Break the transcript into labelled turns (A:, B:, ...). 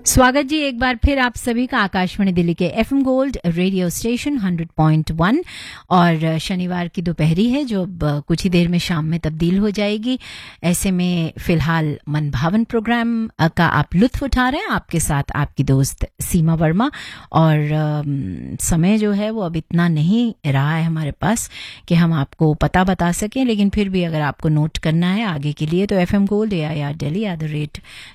A: स्वागत जी एक बार फिर आप सभी का आकाशवाणी दिल्ली के एफएम गोल्ड रेडियो स्टेशन 100.1 और शनिवार की दोपहरी है जो अब कुछ ही देर में शाम में तब्दील हो जाएगी। ऐसे में फिलहाल मनभावन प्रोग्राम का आप लुत्फ उठा रहे हैं। आपके साथ आपकी दोस्त सीमा वर्मा और समय जो है वो अब इतना नहीं रहा है हमारे पास कि हम आपको पता बता सकें, लेकिन फिर भी अगर आपको नोट करना है आगे के लिए तो एफएम गोल्ड AIR Delhi